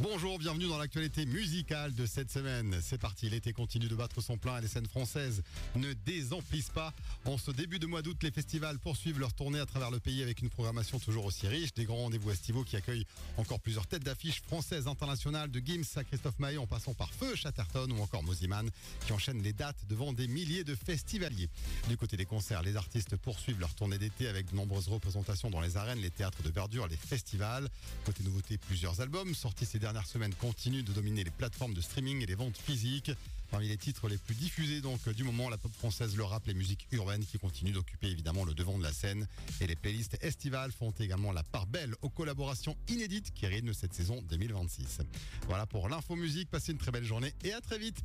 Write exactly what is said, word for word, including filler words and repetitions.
Bonjour, bienvenue dans l'actualité musicale de cette semaine. C'est parti, l'été continue de battre son plein et les scènes françaises ne désemplissent pas. En ce début de mois d'août, les festivals poursuivent leur tournée à travers le pays avec une programmation toujours aussi riche. Des grands rendez-vous estivaux qui accueillent encore plusieurs têtes d'affiche françaises, internationales, de Gims à Christophe Maé en passant par Feu, Chatterton ou encore Mosiman qui enchaînent les dates devant des milliers de festivaliers. Du côté des concerts, les artistes poursuivent leur tournée d'été avec de nombreuses représentations dans les arènes, les théâtres de verdure, les festivals. Côté nouveauté, plusieurs albums sortis ces dernières semaines continuent de dominer les plateformes de streaming et les ventes physiques. Parmi les titres les plus diffusés donc du moment, la pop française, le rap, les musiques urbaines qui continuent d'occuper évidemment le devant de la scène. Et les playlists estivales font également la part belle aux collaborations inédites qui rythment cette saison deux mille vingt-six. Voilà pour l'info musique, passez une très belle journée et à très vite.